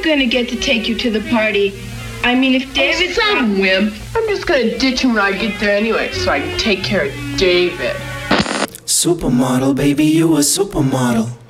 gonna get to take you to the party? I mean, if David... Some wimp. I'm just gonna ditch him when I get there anyway, so I can take care of David. Supermodel, baby, you a supermodel.